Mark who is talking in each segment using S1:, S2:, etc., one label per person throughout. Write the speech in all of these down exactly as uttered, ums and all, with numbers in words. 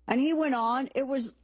S1: And he went on. It was,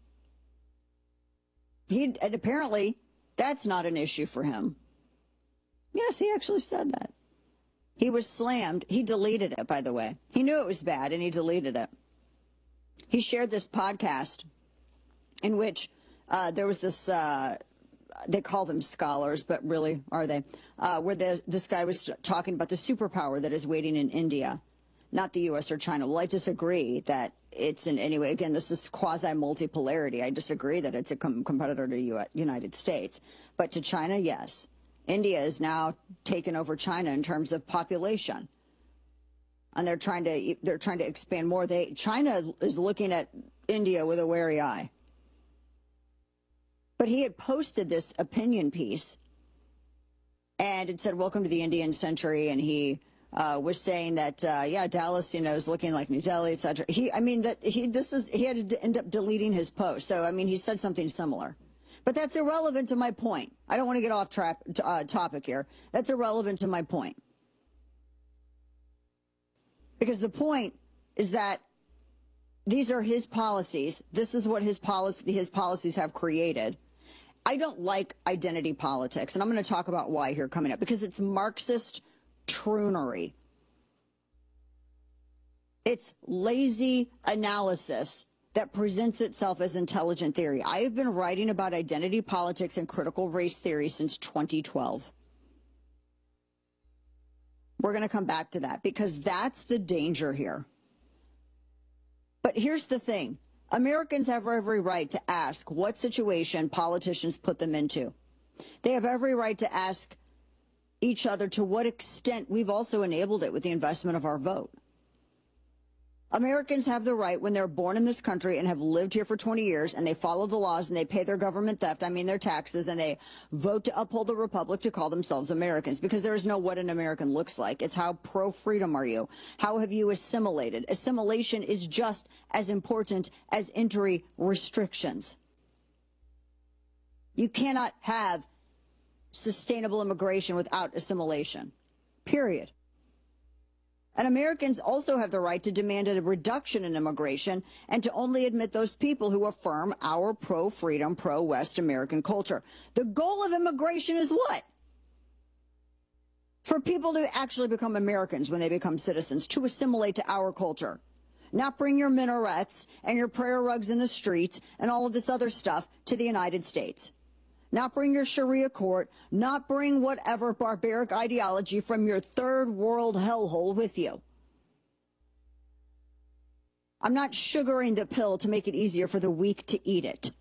S1: he, and apparently that's not an issue for him. Yes, he actually said that. He was slammed. He deleted it, by the way. He knew it was bad, and he deleted it. He shared this podcast in which uh, there was this, uh, they call them scholars, but really are they, uh, where the, this guy was talking about the superpower that is waiting in India, not the U S or China. Well, I disagree that it's in any way. Again, this is quasi-multipolarity. I disagree that it's a com- competitor to the United States. But to China, yes. India is now taken over China in terms of population. And they're trying to they're trying to expand more. They China is looking at India with a wary eye. But he had posted this opinion piece, and it said, "Welcome to the Indian century," and he uh, was saying that, uh, yeah, Dallas, you know, is looking like New Delhi, et cetera. He, I mean, that he this is he had to end up deleting his post. So I mean, he said something similar. But that's irrelevant to my point. I don't want to get off tra- uh, topic here. That's irrelevant to my point. Because the point is that these are his policies. This is what his policy, his policies have created. I don't like identity politics, and I'm going to talk about why here coming up, because it's Marxist troonery. It's lazy analysis that presents itself as intelligent theory. I have been writing about identity politics and critical race theory since twenty twelve. We're going to come back to that because that's the danger here. But here's the thing. Americans have every right to ask what situation politicians put them into. They have every right to ask each other to what extent we've also enabled it with the investment of our vote. Americans have the right, when they're born in this country and have lived here for twenty years, and they follow the laws and they pay their government theft, I mean their taxes, and they vote to uphold the republic, to call themselves Americans, because there is no what an American looks like. It's how pro-freedom are you? How have you assimilated? Assimilation is just as important as entry restrictions. You cannot have sustainable immigration without assimilation, period. And Americans also have the right to demand a reduction in immigration and to only admit those people who affirm our pro-freedom, pro-West American culture. The goal of immigration is what? For people to actually become Americans when they become citizens, to assimilate to our culture. Not bring your minarets and your prayer rugs in the streets and all of this other stuff to the United States. Not bring your Sharia court, not bring whatever barbaric ideology from your third world hellhole with you. I'm not sugaring the pill to make it easier for the weak to eat it.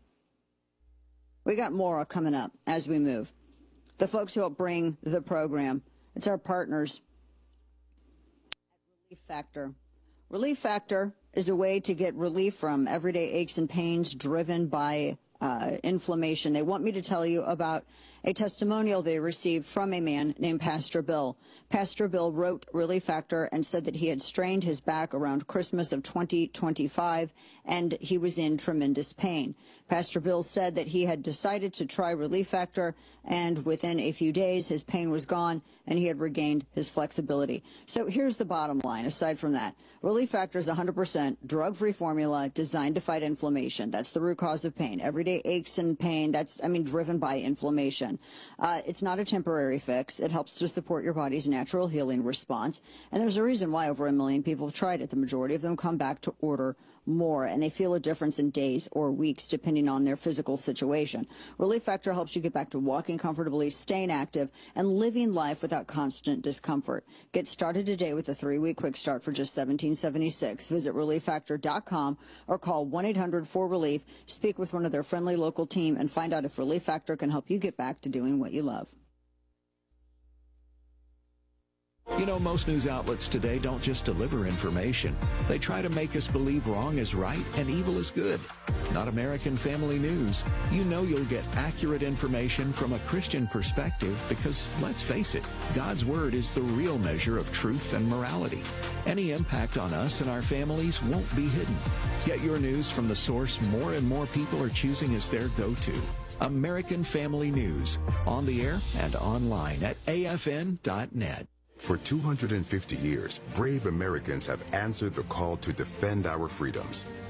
S1: We got more coming up as we move. The folks who help bring the program, it's our partners at Relief Factor. Relief Factor is a way to get relief from everyday aches and pains driven by Uh, inflammation. They want me to tell you about a testimonial they received from a man named Pastor Bill. Pastor Bill wrote Relief Factor and said that he had strained his back around Christmas of twenty twenty-five and he was in tremendous pain. Pastor Bill said that he had decided to try Relief Factor, and within a few days his pain was gone and he had regained his flexibility. So here's the bottom line. Aside from that, Relief Factor is one hundred percent drug-free formula designed to fight inflammation. That's the root cause of pain. Everyday aches and pain, that's, I mean, driven by inflammation. Uh, it's not a temporary fix. It helps to support your body's natural healing response. And there's a reason why over a million people have tried it. The majority of them come back to order more, and they feel a difference in days or weeks depending on their physical situation. Relief Factor helps you get back to walking comfortably, staying active, and living life without constant discomfort. Get started today with a three-week quick start for just seventeen seventy-six. Visit relief factor dot com or call one eight hundred four relief. Speak with one of their friendly local team and find out if Relief Factor can help you get back to doing what you love.
S2: You know, most news outlets today don't just deliver information. They try to make us believe wrong is right and evil is good. Not American Family News. You know you'll get accurate information from a Christian perspective because, let's face it, God's Word is the real measure of truth and morality. Any impact on us and our families won't be hidden. Get your news from the source more and more people are choosing as their go-to. American Family News. On the air and online at A F N dot net.
S3: For two hundred fifty years, brave Americans have answered the call to defend our freedoms.